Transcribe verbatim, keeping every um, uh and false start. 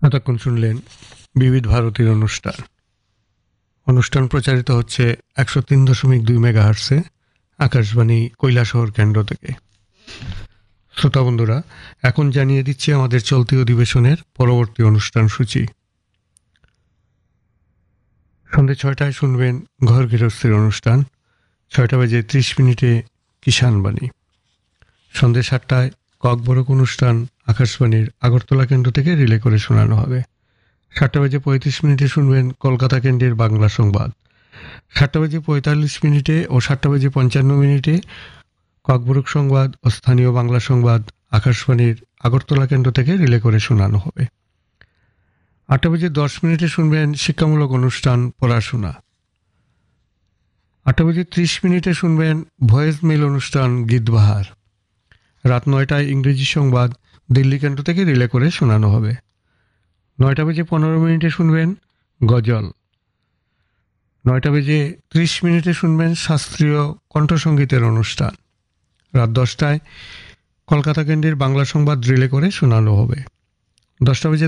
এতক্ষণ শুনলেন বিবিধ ভারতীর অনুষ্ঠান অনুষ্ঠান প্রচারিত হচ্ছে একশো তিন দশমিক দুই মেগাহার্সে আকাশবাণী কৈলাসহর কেন্দ্র থেকে। শ্রোতা বন্ধুরা, এখন জানিয়ে দিচ্ছি আমাদের চলতি অধিবেশনের পরবর্তী অনুষ্ঠান সূচি। সন্ধ্যে ছয়টায় শুনবেন ঘর গৃহস্থের অনুষ্ঠান, ছয়টা বেজে ত্রিশ মিনিটে কিষাণবাণী। সন্ধ্যে সাতটায় ককবরক অনুষ্ঠান আকাশবাণীর আগরতলা কেন্দ্র থেকে রিলে করে শোনানো হবে। সাতটা বেজে পঁয়ত্রিশ মিনিটে শুনবেন কলকাতা কেন্দ্রের বাংলা সংবাদ। সাতটা বেজে পঁয়তাল্লিশ মিনিটে ও সাতটা বেজে পঞ্চান্ন মিনিটে ককবরক সংবাদ ও স্থানীয় বাংলা সংবাদ আকাশবাণীর আগরতলা কেন্দ্র থেকে রিলে করে শোনানো হবে। আটটা বেজে দশ মিনিটে শুনবেন শিক্ষামূলক অনুষ্ঠান পড়াশোনা। আটটা বেজে ত্রিশ মিনিটে শুনবেন ভয়েস মেল অনুষ্ঠান গীতবাহার। রাত নয়টায় ইংরেজি সংবাদ দিল্লি কেন্দ্র থেকে রিলে করে শোনানো হবে। নয়টা বেজে পনেরো মিনিটে শুনবেন গজল। নয়টা বেজে ত্রিশ মিনিটে শুনবেন শাস্ত্রীয় কণ্ঠসঙ্গীতের অনুষ্ঠান। রাত দশটায় কলকাতা কেন্দ্রের বাংলা সংবাদ রিলে করে শোনানো হবে। দশটা বেজে